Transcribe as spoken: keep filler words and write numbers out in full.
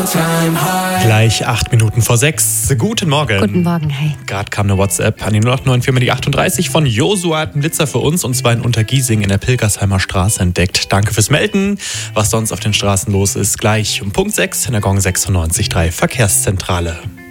Gleich acht Minuten vor sechs. Guten Morgen. Guten Morgen, hey. Gerade kam eine WhatsApp an die null acht neun vier die achtunddreißig von Josua, hat einen Blitzer für uns, und zwar in Untergiesing in der Pilgersheimer Straße entdeckt. Danke fürs Melden. Was sonst auf den Straßen los ist, gleich um Punkt sechs in der Gong sechsundneunzig Komma drei Verkehrszentrale.